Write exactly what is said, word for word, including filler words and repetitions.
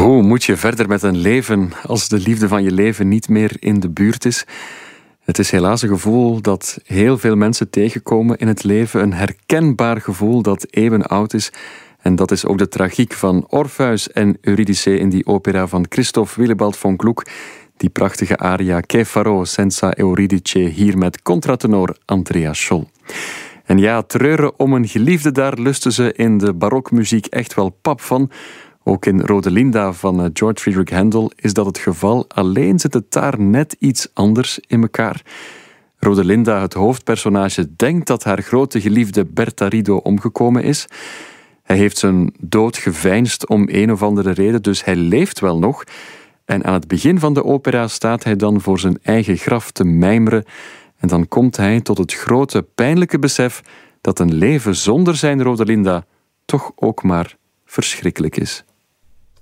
Hoe moet je verder met een leven als de liefde van je leven niet meer in de buurt is? Het is helaas een gevoel dat heel veel mensen tegenkomen in het leven. Een herkenbaar gevoel dat eeuwen oud is. En dat is ook de tragiek van Orpheus en Eurydice in die opera van Christoph Willibald von Gluck. Die prachtige aria Che farò senza Euridice, hier met contratenor Andrea Scholl. En ja, treuren om een geliefde, daar lusten ze in de barokmuziek echt wel pap van. Ook in Rodelinda van George Friedrich Händel is dat het geval, alleen zit het daar net iets anders in elkaar. Rodelinda, het hoofdpersonage, denkt dat haar grote geliefde Berta Rido omgekomen is. Hij heeft zijn dood geveinsd om een of andere reden, dus hij leeft wel nog. En aan het begin van de opera staat hij dan voor zijn eigen graf te mijmeren. En dan komt hij tot het grote, pijnlijke besef dat een leven zonder zijn Rodelinda toch ook maar verschrikkelijk is.